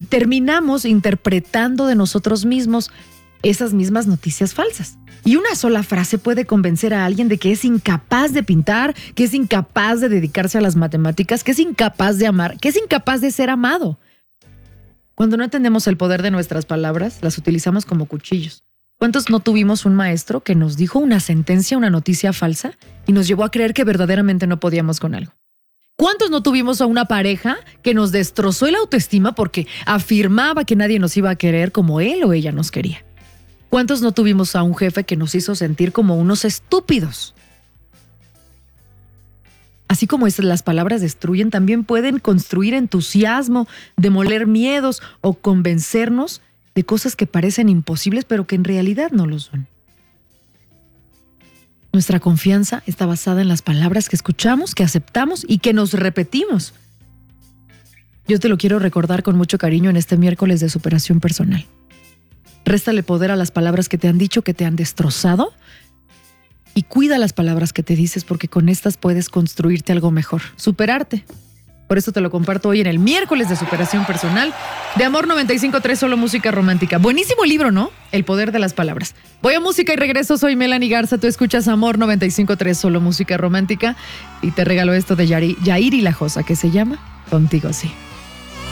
terminamos interpretando de nosotros mismos esas mismas noticias falsas. Y una sola frase puede convencer a alguien de que es incapaz de pintar, que es incapaz de dedicarse a las matemáticas, que es incapaz de amar, que es incapaz de ser amado. Cuando no entendemos el poder de nuestras palabras, las utilizamos como cuchillos. ¿Cuántos no tuvimos un maestro que nos dijo una sentencia, una noticia falsa y nos llevó a creer que verdaderamente no podíamos con algo? ¿Cuántos no tuvimos a una pareja que nos destrozó el autoestima porque afirmaba que nadie nos iba a querer como él o ella nos quería? ¿Cuántos no tuvimos a un jefe que nos hizo sentir como unos estúpidos? Así como las palabras destruyen, también pueden construir entusiasmo, demoler miedos o convencernos de cosas que parecen imposibles, pero que en realidad no lo son. Nuestra confianza está basada en las palabras que escuchamos, que aceptamos y que nos repetimos. Yo te lo quiero recordar con mucho cariño en este miércoles de superación personal. Réstale poder a las palabras que te han dicho, que te han destrozado, y cuida las palabras que te dices porque con estas puedes construirte algo mejor, superarte. Por eso te lo comparto hoy en el miércoles de superación personal de Amor 95.3, solo música romántica. Buenísimo libro, ¿no? El poder de las palabras. Voy a música y regreso. Soy Melanie Garza. Tú escuchas Amor 95.3, solo música romántica. Y te regalo esto de Yair y La Josa, que se llama Contigo Sí.